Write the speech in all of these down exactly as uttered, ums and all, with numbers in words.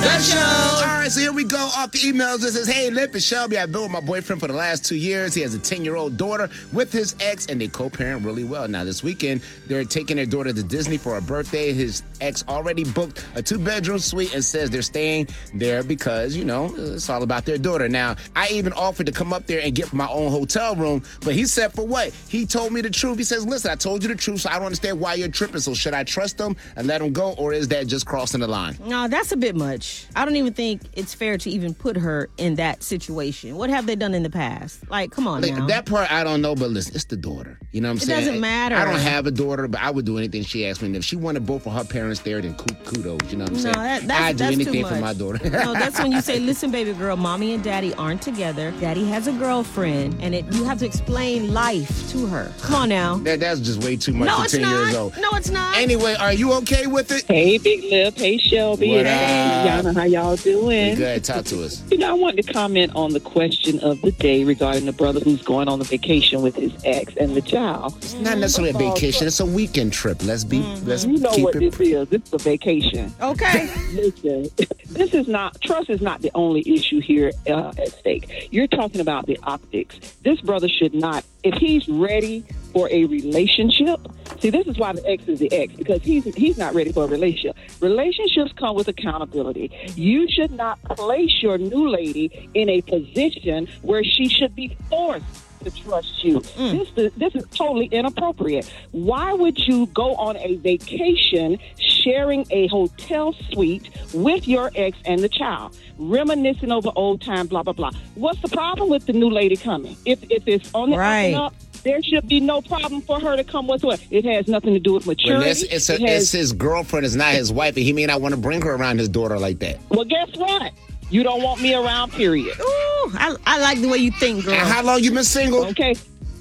The Show. All right, so here we go off the emails. This is, hey, Lip and Shelby, I've been with my boyfriend for the last two years. He has a ten-year-old daughter with his ex, and they co-parent really well. Now, this weekend, they're taking their daughter to Disney for her birthday. His ex already booked a two-bedroom suite and says they're staying there because, you know, it's all about their daughter. Now, I even offered to come up there and get my own hotel room, but he said for what? He told me the truth. He says, listen, I told you the truth, so I don't understand why you're tripping. So should I trust him and let him go, or is that just crossing the line? No, that's a bit much. I don't even think it's fair to even put her in that situation. What have they done in the past? Like, come on like, now. That part, I don't know, but listen, it's the daughter. You know what I'm it saying? It doesn't matter. I don't have a daughter, but I would do anything she asked me. And if she wanted both of her parents there, then kudos. You know what I'm no, saying? That, that's, I'd do that's anything too for much. my daughter. No, that's when you say, listen, baby girl, mommy and daddy aren't together. Daddy has a girlfriend, and it, you have to explain life to her. Come on now. That, that's just way too much no, for it's ten not. years old. No, it's not. Anyway, are you okay with it? Hey, Big Lip. Hey, Shelby. What hey, up? Yana, how y'all doing? Good. Talk to us. You know, I wanted to comment on the question of the day regarding the brother who's going on a vacation with his ex and the child. It's not necessarily a vacation. It's a weekend trip. Let's be. Mm-hmm. Let's you know keep what it this pre- is. This is a vacation. Okay. Listen, this is not, trust is not the only issue here uh, at stake. You're talking about the optics. This brother should not, if he's ready for a relationship, see, this is why the ex is the ex, because he's he's not ready for a relationship. Relationships come with accountability. You should not place your new lady in a position where she should be forced to trust you. Mm. This, this is totally inappropriate. Why would you go on a vacation sharing a hotel suite with your ex and the child, reminiscing over old time, blah, blah, blah? What's the problem with the new lady coming? If, if it's on the right. up, there should be no problem for her to come whatsoever. It has nothing to do with maturity. Well, it's, it's, a, it has, it's his girlfriend. It's not his wife, and he may not want to bring her around his daughter like that. Well, guess what? You don't want me around, period. Ooh, I, I like the way you think, girl. And how long you been single? Okay.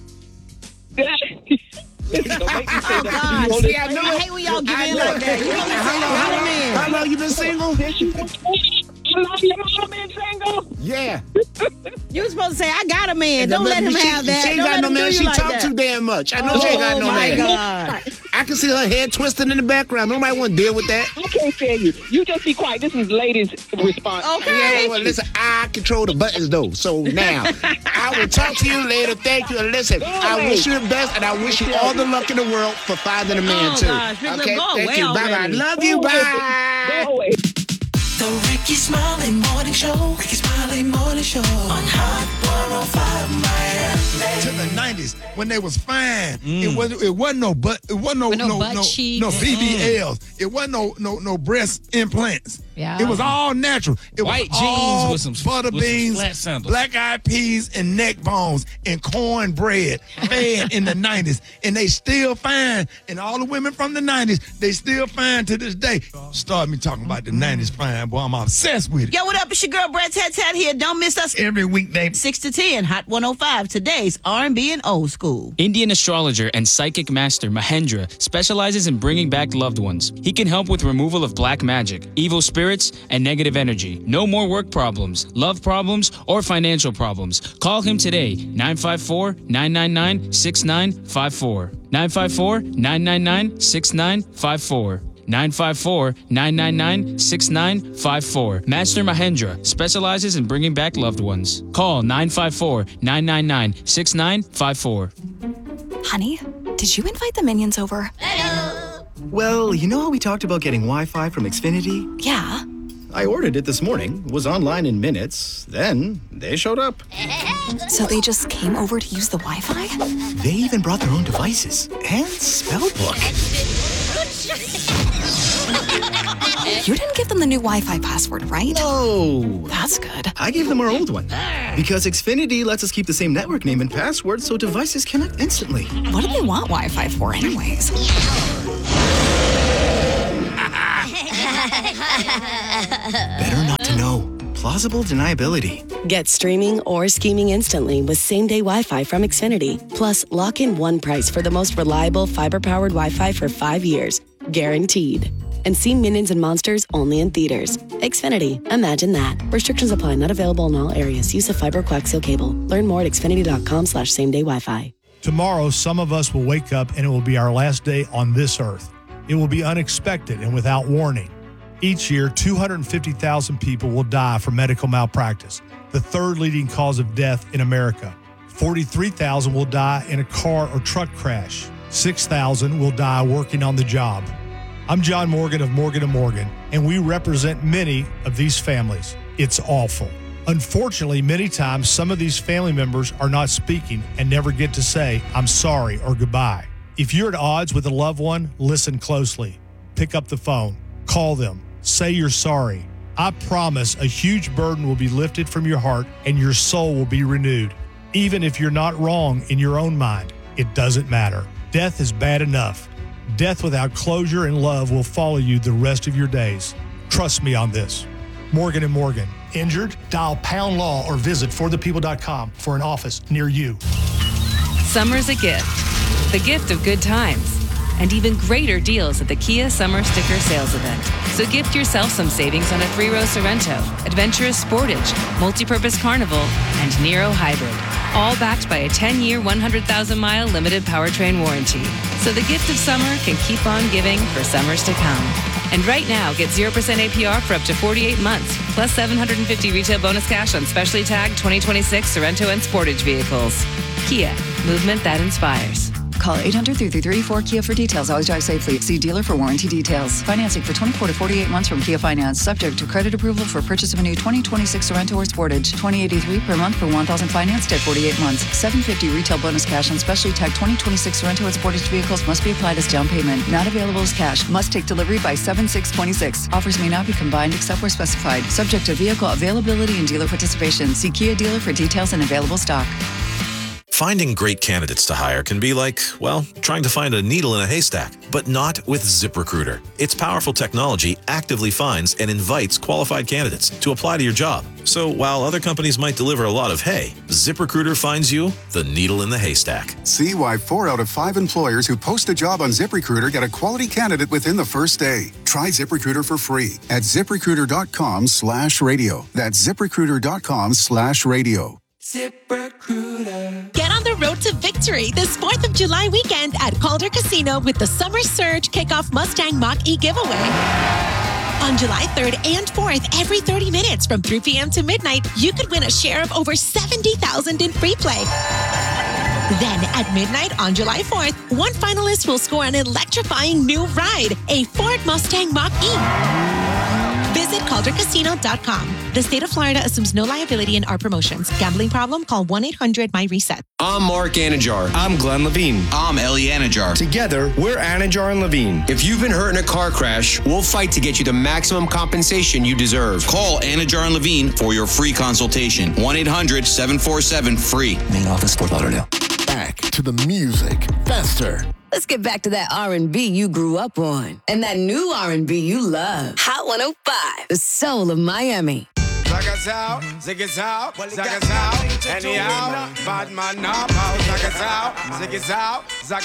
Oh, gosh. See, I, know. I hate when y'all give I in know. like that. You know how, long, how, long, how long you been single? Yeah. You were supposed to say, I got a man. Don't let him she, have that. She ain't Don't got let no him man. do you She like talk that. too damn much. I know oh, she ain't got no my man. God. I can see her head twisting in the background. Nobody want to deal with that. I can't tell you. You just be quiet. This is ladies' response. Okay. Yeah, well, listen, I control the buttons, though. So now, I will talk to you later. Thank you. And listen, I wish you the best, and I wish you all the luck in the world for finding a man, oh, too. Gosh, Big okay, Lip, go thank away you. Bye-bye. already. Love you. Bye. Go away. The Ricky Smiley Morning Show. Ricky Smiley Morning Show. On Hot one oh five Miami. To the nineties when they was fine. Mm. It wasn't. It wasn't no butt. It wasn't no With no no butt no, cheeks. no B B Ls. Mm. It wasn't no no no breast implants. Yeah. It was all natural. It White was jeans all with some butter with beans, some flat sandals. black eyed peas, and neck bones and cornbread fed in the nineties, and they still fine. And all the women from the nineties, they still fine to this day. Start me talking about the nineties fine, boy. I'm obsessed with it. Yo, what up? It's your girl, Brad Tat Tat here. Don't miss us Every weekday. six to ten, Hot one oh five. Today's R and B and old school. Indian astrologer and psychic master Mahendra specializes in bringing back loved ones. He can help with removal of black magic, evil spirits, and negative energy. No more work problems, love problems, or financial problems. Call him today, nine five four, nine nine nine, six nine five four. nine five four, nine nine nine, six nine five four. nine five four, nine nine nine, six nine five four. Master Mahendra specializes in bringing back loved ones. Call nine five four, nine nine nine, six nine five four. Honey, did you invite the minions over? Well, you know how we talked about getting Wi-Fi from Xfinity? Yeah. I ordered it this morning, was online in minutes, then they showed up. So they just came over to use the Wi-Fi? They even brought their own devices and spell book. You didn't give them the new Wi-Fi password, right? No. That's good. I gave them our old one. Because Xfinity lets us keep the same network name and password so devices connect instantly. What do they want Wi-Fi for anyways? Better not to know. Plausible deniability. Get streaming or scheming instantly with same-day Wi-Fi from Xfinity. Plus, lock in one price for the most reliable fiber-powered Wi-Fi for five years. Guaranteed. And see Minions and Monsters only in theaters. Xfinity. Imagine that. Restrictions apply. Not available in all areas. Use of fiber coaxial cable. Learn more at xfinity.com slash same-day Wi-Fi. Tomorrow, some of us will wake up and it will be our last day on this earth. It will be unexpected and without warning. Each year, two hundred fifty thousand people will die from medical malpractice, the third leading cause of death in America. forty-three thousand will die in a car or truck crash. six thousand will die working on the job. I'm John Morgan of Morgan and Morgan, and we represent many of these families. It's awful. Unfortunately, many times some of these family members are not speaking and never get to say, I'm sorry or goodbye. If you're at odds with a loved one, listen closely. Pick up the phone. Call them. Say you're sorry. I promise a huge burden will be lifted from your heart and your soul will be renewed. Even if you're not wrong in your own mind, it doesn't matter. Death is bad enough. Death without closure and love will follow you the rest of your days. Trust me on this. Morgan and Morgan. Injured? Dial Pound Law or visit for the people dot com for an office near you. Summer's a gift. The gift of good times. And even greater deals at the Kia Summer Sticker Sales Event. So gift yourself some savings on a three-row Sorrento, Adventurous Sportage, Multi-Purpose Carnival, and Nero Hybrid. All backed by a ten-year, one hundred thousand mile limited powertrain warranty. So the gift of summer can keep on giving for summers to come. And right now, get zero percent A P R for up to forty-eight months, plus seven hundred fifty retail bonus cash on specially tagged twenty twenty-six Sorrento and Sportage vehicles. Kia, movement that inspires. Call eight hundred, three three three, four Kia for details. Always drive safely. See dealer for warranty details. Financing for twenty-four to forty-eight months from Kia Finance. Subject to credit approval for purchase of a new twenty twenty-six Sorrento or Sportage. twenty eighty-three per month for one thousand financed at forty-eight months. seven hundred fifty retail bonus cash on specially tagged twenty twenty-six Sorrento and Sportage vehicles must be applied as down payment. Not available as cash. Must take delivery by seven six twenty-six. Offers may not be combined except where specified. Subject to vehicle availability and dealer participation. See Kia dealer for details and available stock. Finding great candidates to hire can be like, well, trying to find a needle in a haystack, but not with ZipRecruiter. Its powerful technology actively finds and invites qualified candidates to apply to your job. So while other companies might deliver a lot of hay, ZipRecruiter finds you the needle in the haystack. See why four out of five employers who post a job on ZipRecruiter get a quality candidate within the first day. Try ZipRecruiter for free at ZipRecruiter.com slash radio. That's ZipRecruiter.com slash radio. ZipRecruiter. Get on the road to victory this fourth of July weekend at Calder Casino with the Summer Surge Kickoff Mustang Mach-E giveaway. On July third and fourth, every thirty minutes from three p.m. to midnight, you could win a share of over seventy thousand dollars in free play. Then at midnight on July fourth, one finalist will score an electrifying new ride, a Ford Mustang Mach-E. Visit Calder Casino dot com. The state of Florida assumes no liability in our promotions. Gambling problem? Call one eight hundred M Y reset. I'm Mark Anajar. I'm Glenn Levine. I'm Ellie Anajar. Together, we're Anajar and Levine. If you've been hurt in a car crash, we'll fight to get you the maximum compensation you deserve. Call Anajar and Levine for your free consultation. one eight hundred seven four seven free. Main office, Fort Lauderdale. Back to the music. Faster. Let's get back to that R and B you grew up on and that new R and B you love. Hot one oh five, the soul of Miami. Zaga out, zig out, zaga out, anyhow, bad man now, zaga out, zig out, zaga